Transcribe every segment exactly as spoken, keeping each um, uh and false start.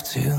too.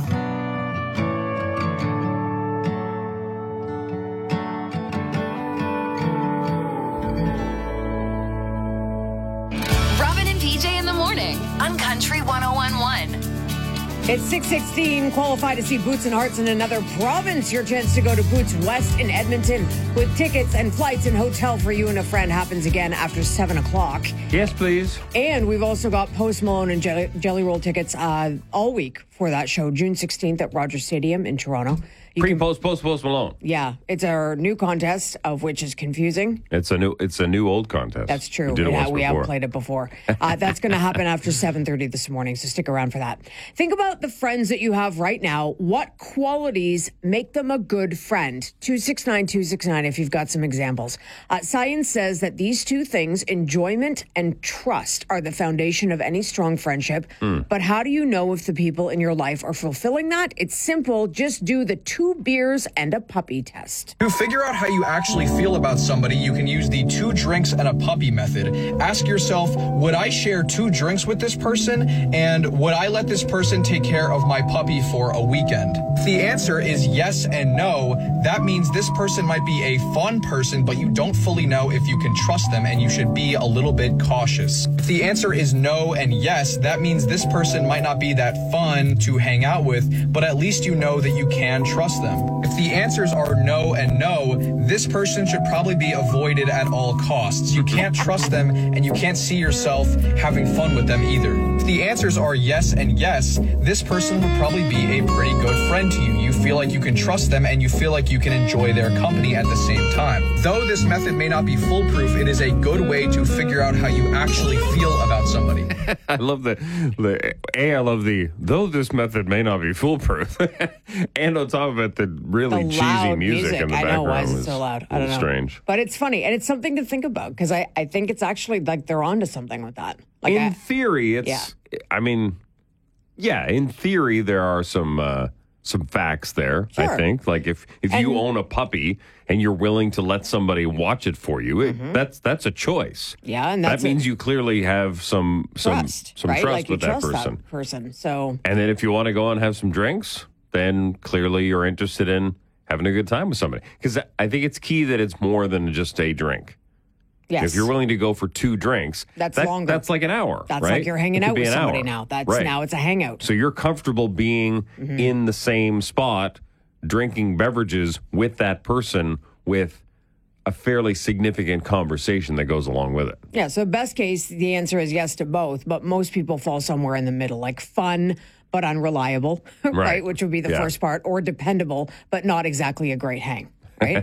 Robin and P J in the morning on Country one oh one point one. It's six sixteen. Qualify to see Boots and Hearts in another province. Your chance to go to Boots West in Edmonton with tickets and flights and hotel for you and a friend happens again after seven o'clock. Yes, please. And we've also got Post Malone and Jelly, Jelly Roll tickets uh, all week for that show, June sixteenth at Rogers Stadium in Toronto. You Pre, can- post, post, post Malone. Yeah, it's our new contest, of which is confusing. It's a new, it's a new old contest. That's true. We did it Yeah, once we before. haven't played it before. Uh, that's going to happen after seven thirty this morning, so stick around for that. Think about the friends that you have right now. What qualities make them a good friend? two six nine two six nine if you've got some examples. Uh, science says that these two things, enjoyment and trust, are the foundation of any strong friendship. Mm. But how do you know if the people in your life are fulfilling that? It's simple. Just do the two beers and a puppy test. To figure out how you actually feel about somebody, you can use the two drinks and a puppy method. Ask yourself, would I share two drinks with this person? And would I let this person take care of my puppy for a weekend? If the answer is yes and no, that means this person might be a fun person, but you don't fully know if you can trust them and you should be a little bit cautious. If the answer is no and yes, that means this person might not be that fun to hang out with, but at least you know that you can trust them. If the answers are no and no, this person should probably be avoided at all costs. You can't trust them and you can't see yourself having fun with them either. If the answers are yes and yes, this person would probably be a pretty good friend to you. You feel like you can trust them and you feel like you can enjoy their company at the same time. Though this method may not be foolproof, it is a good way to figure out how you actually feel about somebody. I love the, the, A, I love the, though this method may not be foolproof. And on top of it, the really The cheesy loud music, in the I background. know, why is it was so loud? a I don't little know. strange. But it's funny, and it's something to think about, because I, I think it's actually like they're onto something with that. Like in I, theory, it's, I mean, yeah, in theory, there are some uh, some facts there, I Sure. think. Like if, if And- you own a puppy and you're willing to let somebody watch it for you, it, that's that's a choice. yeah, and That that's means a you clearly have some some trust, some right? trust like with you that trust person. that person. So And then if you want to go and have some drinks, then clearly you're interested in having a good time with somebody. Because I think it's key that it's more than just a drink. yes, If you're willing to go for two drinks, That's that- longer. That's like an hour. that's right? like you're hanging It could out be with an somebody hour. now. That's Right. now it's a hangout. So you're comfortable being Mm-hmm. in the same spot, drinking beverages with that person with a fairly significant conversation that goes along with it. Yeah, so best case, the answer is yes to both, but most people fall somewhere in the middle, like fun but unreliable, right? Right. Which would be the Yeah. first part, or dependable but not exactly a great hang, right?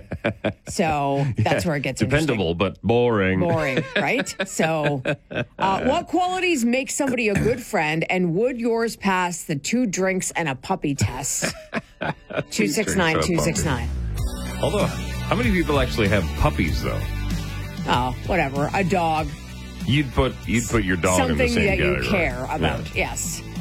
So that's where it gets Dependable, but boring. interesting. Boring, right? So uh, what qualities make somebody a good friend, and would yours pass the two drinks and a puppy test? two six nine two six nine. Although, how many people actually have puppies, though? Oh, whatever. A dog. You'd put you'd put your dog in the Something same that you category. care about. Yeah. Yes.